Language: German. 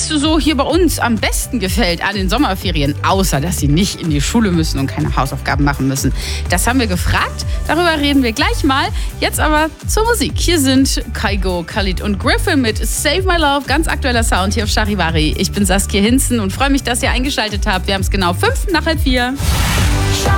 so hier bei uns am besten gefällt an den Sommerferien, außer dass sie nicht in die Schule müssen und keine Hausaufgaben machen müssen. Das haben wir gefragt, darüber reden wir gleich mal. Jetzt aber zur Musik. Hier sind Kygo, Khalid und Griffin mit Save My Love, ganz aktueller Sound hier auf Charivari. Ich bin Saskia Hinzen und freue mich, dass ihr eingeschaltet habt. Wir haben es genau 4:05.